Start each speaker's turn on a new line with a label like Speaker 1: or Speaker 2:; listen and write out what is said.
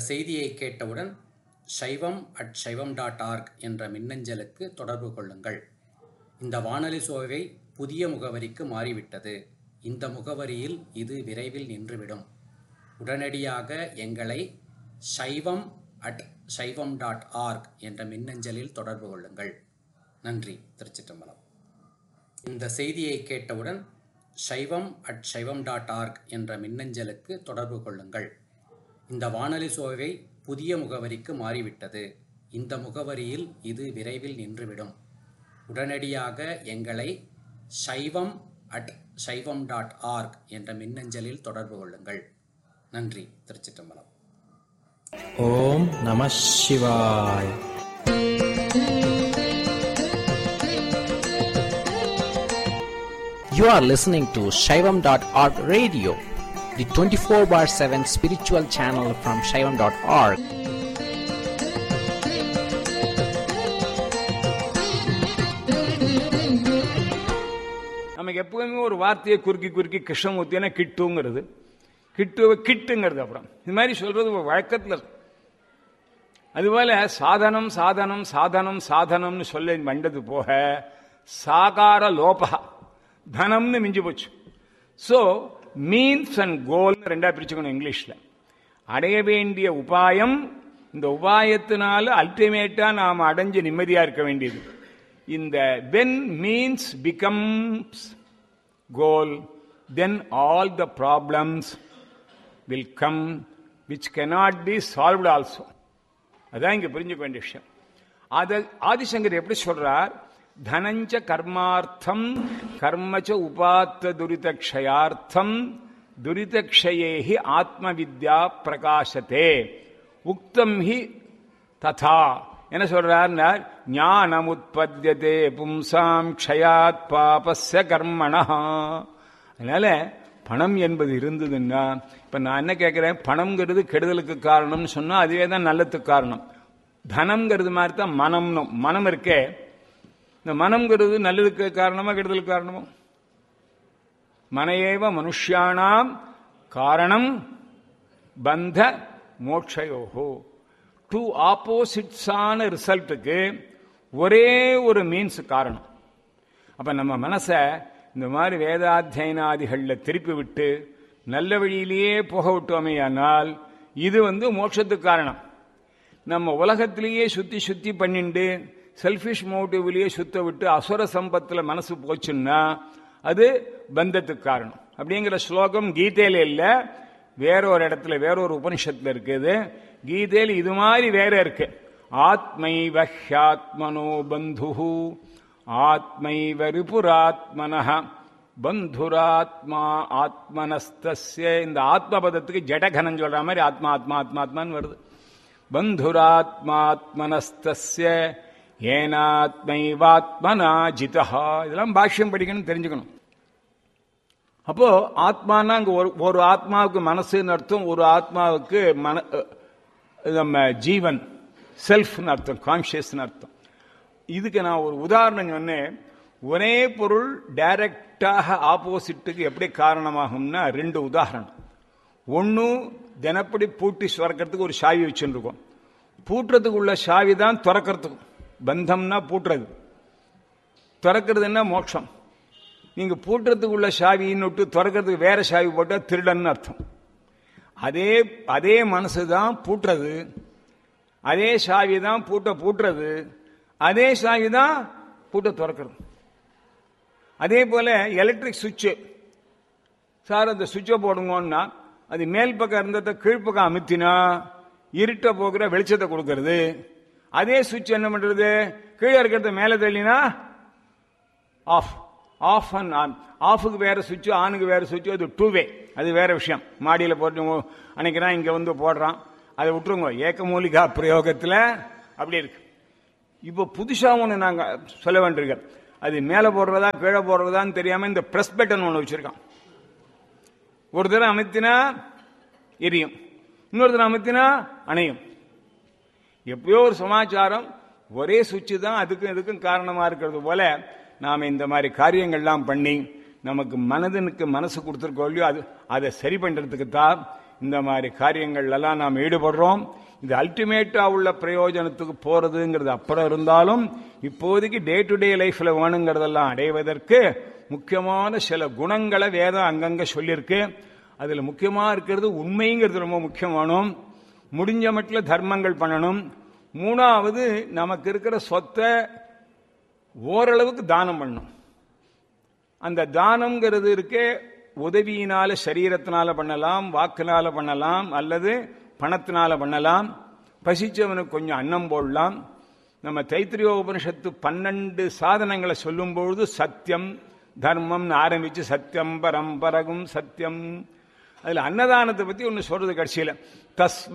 Speaker 1: செய்தியை கேட்டவுடன் saivam@saivam.org என்ற மின்னஞ்சலுக்கு தொடர்பு கொள்ளுங்கள். இந்த வானொலி சோவை புதிய முகவரிக்கு மாறிவிட்டது. இந்த முகவரியில் இது விரைவில் நின்றுவிடும். உடனடியாக எங்களை saivam@saivam.org என்ற மின்னஞ்சலில் தொடர்பு கொள்ளுங்கள். நன்றி. திருச்சிற்றம்பலம். இந்த செய்தியை கேட்டவுடன் saivam@saivam.org என்ற மின்னஞ்சலுக்கு தொடர்பு கொள்ளுங்கள். இந்த வானொலி சோவை புதிய முகவரிக்கு மாறிவிட்டது. இந்த முகவரியில் இது விரைவில் நின்றுவிடும். உடனடியாக எங்களை saivam@saivam.org என்ற மின்னஞ்சலில் தொடர்பு கொள்ளுங்கள். நன்றி. திருச்சிற்றம்பலம்.
Speaker 2: ஓம் நம சிவாய். You are listening to Shaivam.org radio, the 24/7 spiritual channel from Shaivam.org.
Speaker 3: நமக்கு எப்பவுமே ஒரு வார்த்தையை குறுக்கி குறுக்கி கிருஷ்ணமூர்த்தினா கிட்டுங்கிறது, கிட்டுங்கிறது அப்புறம் இது மாதிரி சொல்றது ஒரு வழக்கத்தில். அதுபோல சாதனம் சாதனம் சாதனம் சாதனம்னு சொல்ல வந்தது போக சாகார லோபா தனம்னு மிஞ்சி போச்சு. ஸோ மீன்ஸ் அண்ட் கோல்னு ரெண்டா பிரிச்சுக்கணும் இங்கிலீஷ்ல. அடைய வேண்டிய உபாயம், இந்த உபாயத்தினால அல்டிமேட்டா நாம் அடைஞ்சு நிம்மதியா இருக்க வேண்டியது. இந்த when means becomes goal, then all the problems will come which cannot be solved also. அதான் இங்க புரிஞ்சுக்க வேண்டிய விஷயம். அத ஆதிசங்கர் எப்படி சொல்றார்? தனஞ்ச கர்மார்த்தம் கர்மச்ச உபாத்த துரிதக்ஷயார்த்தம் துரிதக்ஷயேஹி ஆத்ம வித்யா பிரகாசத்தே உக்தம் ஹி ததா. என்ன சொல்றார்? ஞானம் உற்பத்தியதே பும்சாம் க்ஷயாத் பாபஸ்ய கர்மணா. அதனால பணம் என்பது இருந்ததுன்னா, இப்ப நான் என்ன கேட்கிறேன், பணம்ங்கிறது கெடுதலுக்கு காரணம்னு சொன்னா அதுவே தான் நல்லதுக்கு காரணம். தனம்ங்கிறது மாதிரி தான் மனம்னும். மனம் இருக்கே, இந்த மனம்ங்கிறது நல்லதுக்கு காரணமா கெடுதலுக்கு காரணமோ? மனையேவ மனுஷ்யானாம் காரணம் பந்த மோட்சயோஹோ. டூ ஆப்போசிட்ஸான ரிசல்ட்டுக்கு ஒரே ஒரு மீன்ஸ் காரணம். அப்ப நம்ம மனசை இந்த மாதிரி வேதாத்தியனாதிகளில் திருப்பி விட்டு நல்ல வழியிலேயே போக விட்டோமேயானால் இது மோட்சத்துக்கு காரணம். நம்ம உலகத்திலேயே சுத்தி சுத்தி பண்ணிண்டு செல்ஃபிஷ் மோட்டிவ்லேயே சுத்த விட்டு அசுர சம்பத்தில் மனசு போச்சுன்னா அது பந்தத்துக்கு காரணம். அப்படிங்கிற ஸ்லோகம் கீதையில இல்ல, வேறொரு இடத்துல வேறொரு உபனிஷத்துல இருக்குது. கீதையில் இது மாதிரி வேற இருக்கு. ஆத்மைவ ஹ்யாத்மனோ பந்து ஆத்மைவ ரிபுராத்மனஹ பந்துராத்மா ஆத்மனஸ்தஸ்ய. இந்த ஆத்ம பதத்துக்கு ஜடகனம் சொல்ற மாதிரி ஆத்மா ஆத்மா ஆத்மா ஆத்மான்னு வருது. பந்துராத்மாத்மனஸ்தஸ்ய ஏனாத்மைவாத்மனா ஜிதஹா. இதெல்லாம் பாஷ்யம் படிக்கணும், தெரிஞ்சுக்கணும். அப்போ ஆத்மானா அங்க ஒரு ஆத்மாவுக்கு மனசுன்னு அர்த்தம், ஒரு ஆத்மாவுக்கு நம்ம ஜீவன் செல்ஃப்னு அர்த்தம், கான்சியஸ்னு அர்த்தம். இதுக்கு நான் ஒரு உதாரணம் சொன்னேன். ஒரே பொருள் டைரக்டாக ஆப்போசிட்டுக்கு எப்படி காரணமாகும்னா ரெண்டு உதாரணம். ஒன்னு, தினப்படி பூட்டி சுரக்கிறதுக்கு ஒரு சாவி வச்சுருக்கோம். பூட்டுறதுக்கு உள்ள சாவி தான் திறக்கிறதுக்கும். பந்தம்னா பூட்டுறது, திறக்கிறதுன்னா மோட்சம். நீங்க பூட்டுறதுக்கு உள்ள சாவின்னு விட்டு திறக்கிறதுக்கு வேற சாவி போட்டா திருடன்னு அர்த்தம். அதே மனசு தான் பூட்டுறது, அதே சாவி தான் பூட்டுறது, அதே சாவி தான் பூட்ட திறக்கிறது. அதே போல எலக்ட்ரிக் சுவிட்சு, சார் அந்த சுவிட்சை போடுங்கன்னா அது மேல் பக்கம் இருந்ததை கீழ்ப்பக்கம் அமுத்தினா இருட்ட போகிற வெளிச்சத்தை கொடுக்கறது. அதே சுவிட்ச் என்ன பண்றது? கீழே இருக்கிறத மேல தள்ளினா ஆஃப், ஆஃப் அண்ட் ஆன். ஆஃபுக்கு வேற சுவிட்சு, ஆனுக்கு வேற சுவிட்சு. அது டூ வே, அது வேற விஷயம். மாடியில் போட்டு அன்னைக்குறான், இங்க போடுறான், அதை விட்டுருங்க. ஏக்கமூலிகா பிரயோகத்தில் அப்படி இருக்கு. இப்போ புதுசா ஒன்று நாங்க சொல்ல வேண்டியிருக்கோம். அது மேலே போடுறதா கீழே போடுறதான்னு தெரியாம இந்த பிரஸ் பட்டன் ஒன்று வச்சிருக்கான். ஒரு தடவை அமைத்தினா எரியும், இன்னொரு தடவை அமைத்தினா அணையும். எப்பயோ ஒரு சமாச்சாரம், ஒரே சுவிட்சு தான் அதுக்கும் இதுக்கும் காரணமா இருக்கிறது போல நாம இந்த மாதிரி காரியங்கள்லாம் பண்ணி நமக்கு மனதுக்கு மனசு கொடுத்துருக்கோம் இல்லையோ, அதை சரி பண்றதுக்கு தான் இந்த மாதிரி காரியங்கள்லாம் நாம் ஈடுபடுறோம். இது அல்டிமேட்டா உள்ள பிரயோஜனத்துக்கு போறதுங்கிறது அப்புறம் இருந்தாலும் இப்போதைக்கு டே டு டே லைஃப்ல வேணுங்கிறதெல்லாம் அடைவதற்கு முக்கியமான சில குணங்களை வேதம் அங்கங்க சொல்லியிருக்கு. அதுல முக்கியமா இருக்கிறது உண்மைங்கிறது ரொம்ப முக்கியமானும். முடிஞ்ச மட்டும் தர்மங்கள் பண்ணணும். மூணாவது, நமக்கு இருக்கிற சொத்தை ஓரளவுக்கு தானம் பண்ணணும். அந்த தானம்ங்கிறது இருக்கே, உதவியினால சரீரத்தினால பண்ணலாம், வாக்குனால பண்ணலாம், அல்லது பணத்தினால பண்ணலாம். பசிச்சவனுக்கு கொஞ்சம் அன்னம் போடலாம். நம்ம தைத்திரிய உபனிஷத்து 12 சாதனங்களை சொல்லும் பொழுது சத்தியம் தர்மம் ஆரம்பிச்சு சத்தியம் பரம்பரகும் சத்தியம். அதுல அன்னதானத்தை பத்தி ஒன்னு சொல்றது கடைசியில,